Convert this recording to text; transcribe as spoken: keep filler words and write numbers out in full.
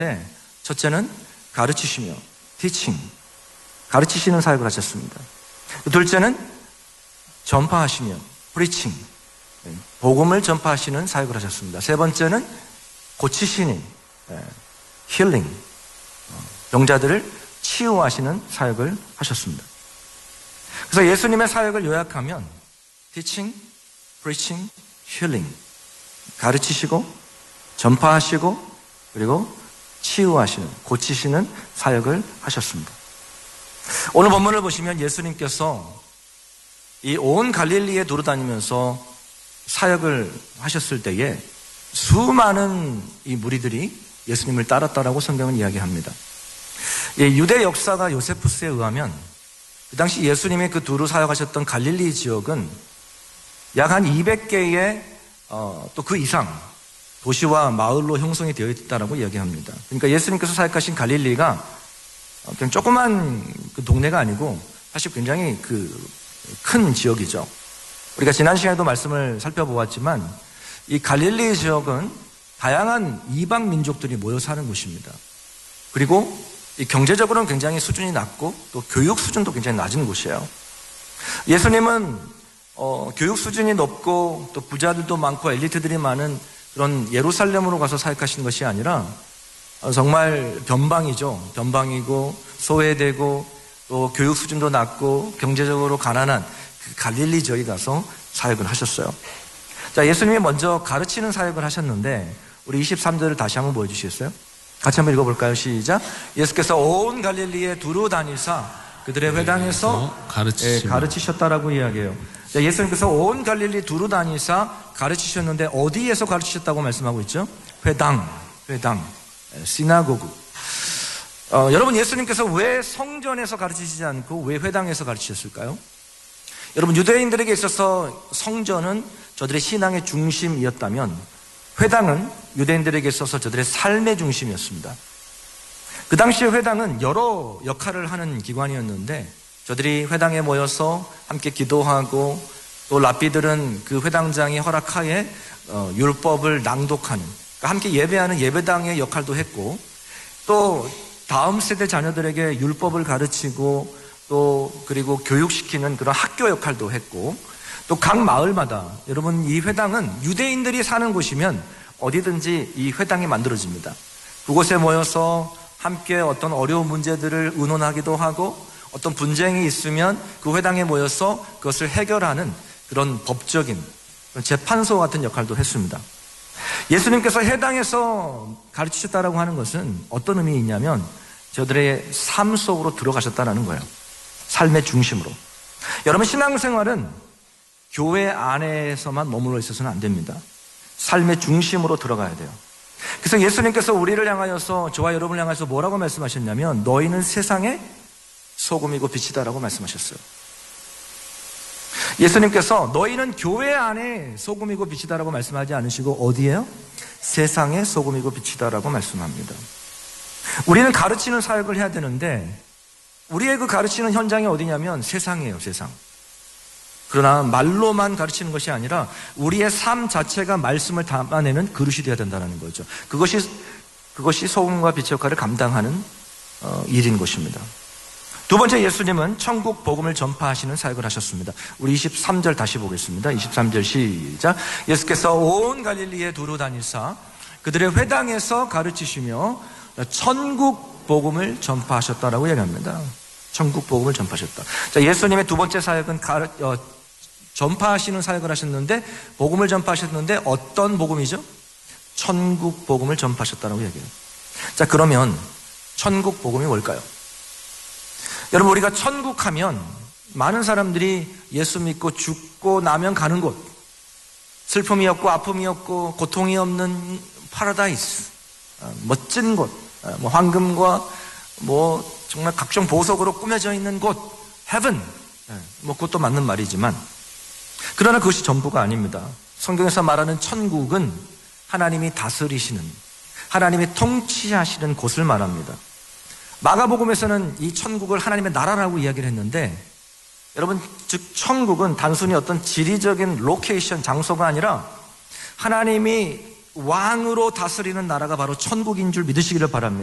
첫째는 가르치시며, teaching, 가르치시는 사역을 하셨습니다. 둘째는 전파하시며, preaching, 복음을 전파하시는 사역을 하셨습니다. 세 번째는 고치시니, healing, 병자들을 치유하시는 사역을 하셨습니다. 그래서 예수님의 사역을 요약하면 teaching, preaching, healing, 가르치시고 전파하시고 그리고 치유하시는, 고치시는 사역을 하셨습니다. 오늘 본문을 보시면 예수님께서 이 온 갈릴리에 두루다니면서 사역을 하셨을 때에 수많은 이 무리들이 예수님을 따랐다라고 성경은 이야기합니다. 유대 역사가 요세푸스에 의하면 그 당시 예수님이 그 두루 사역하셨던 갈릴리 지역은 약 한 이백 개의 어, 또 그 이상 도시와 마을로 형성이 되어 있다라고 이야기합니다. 그러니까 예수님께서 사역하신 갈릴리가 그냥 조그만 그 동네가 아니고 사실 굉장히 그 큰 지역이죠. 우리가 지난 시간에도 말씀을 살펴보았지만 이 갈릴리 지역은 다양한 이방 민족들이 모여 사는 곳입니다. 그리고 이 경제적으로는 굉장히 수준이 낮고 또 교육 수준도 굉장히 낮은 곳이에요. 예수님은 어, 교육 수준이 높고 또 부자들도 많고 엘리트들이 많은 그런 예루살렘으로 가서 사역하시는 것이 아니라 어, 정말 변방이죠. 변방이고 소외되고 또 교육 수준도 낮고 경제적으로 가난한 그 갈릴리 지역에 가서 사역을 하셨어요. 자, 예수님이 먼저 가르치는 사역을 하셨는데 우리 이십삼 절을 다시 한번 보여주시겠어요? 같이 한번 읽어볼까요? 시작. 예수께서 온 갈릴리에 두루 다니사 그들의 회당에서 예, 가르치셨다라고 이야기해요. 자, 예수님께서 온 갈릴리 두루 다니사 가르치셨는데 어디에서 가르치셨다고 말씀하고 있죠? 회당, 회당, 시나고그. 어, 여러분 예수님께서 왜 성전에서 가르치시지 않고 왜 회당에서 가르치셨을까요? 여러분 유대인들에게 있어서 성전은 저들의 신앙의 중심이었다면 회당은 유대인들에게 있어서 저들의 삶의 중심이었습니다. 그 당시에 회당은 여러 역할을 하는 기관이었는데 저들이 회당에 모여서 함께 기도하고 또 랍비들은 그 회당장이 허락하에 어, 율법을 낭독하는 그러니까 함께 예배하는 예배당의 역할도 했고 또 다음 세대 자녀들에게 율법을 가르치고 또 그리고 교육시키는 그런 학교 역할도 했고 또 각 마을마다 여러분 이 회당은 유대인들이 사는 곳이면 어디든지 이 회당이 만들어집니다. 그곳에 모여서 함께 어떤 어려운 문제들을 의논하기도 하고 어떤 분쟁이 있으면 그 회당에 모여서 그것을 해결하는 그런 법적인 재판소 같은 역할도 했습니다. 예수님께서 회당에서 가르치셨다라고 하는 것은 어떤 의미가 있냐면 저들의 삶 속으로 들어가셨다는 거예요. 삶의 중심으로. 여러분 신앙생활은 교회 안에서만 머물러 있어서는 안 됩니다. 삶의 중심으로 들어가야 돼요. 그래서 예수님께서 우리를 향하여서 저와 여러분을 향해서 뭐라고 말씀하셨냐면 너희는 세상의 소금이고 빛이다라고 말씀하셨어요. 예수님께서 너희는 교회 안에 소금이고 빛이다라고 말씀하지 않으시고 어디에요? 세상의 소금이고 빛이다라고 말씀합니다. 우리는 가르치는 사역을 해야 되는데 우리의 그 가르치는 현장이 어디냐면 세상이에요. 세상. 그러나 말로만 가르치는 것이 아니라 우리의 삶 자체가 말씀을 담아내는 그릇이 되어야 된다는 거죠. 그것이 그것이 소금과 빛의 역할을 감당하는 어, 일인 것입니다. 두 번째 예수님은 천국 복음을 전파하시는 사역을 하셨습니다. 우리 이십삼 절 다시 보겠습니다. 이십삼 절 시작. 예수께서 온 갈릴리에 두루 다니사 그들의 회당에서 가르치시며 천국 복음을 전파하셨다라고 얘기합니다. 천국 복음을 전파하셨다. 자, 예수님의 두 번째 사역은 가르, 어, 전파하시는 사역을 하셨는데 복음을 전파하셨는데 어떤 복음이죠? 천국 복음을 전파하셨다라고 얘기해요. 자, 그러면 천국 복음이 뭘까요? 여러분 우리가 천국 하면 많은 사람들이 예수 믿고 죽고 나면 가는 곳, 슬픔이 없고 아픔이 없고 고통이 없는 파라다이스, 멋진 곳, 뭐 황금과 뭐 정말 각종 보석으로 꾸며져 있는 곳, heaven, 뭐 그것도 맞는 말이지만 그러나 그것이 전부가 아닙니다. 성경에서 말하는 천국은 하나님이 다스리시는, 하나님이 통치하시는 곳을 말합니다. 마가복음에서는 이 천국을 하나님의 나라라고 이야기를 했는데 여러분 즉 천국은 단순히 어떤 지리적인 로케이션, 장소가 아니라 하나님이 왕으로 다스리는 나라가 바로 천국인 줄 믿으시기를 바랍니다.